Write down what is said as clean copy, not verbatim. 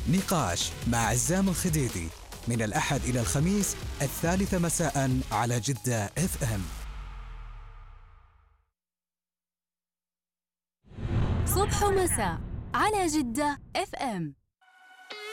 نقاش مع عزام الخديدي من الأحد إلى الخميس 3 مساء على جدة FM. صبح ومساء على جدة FM.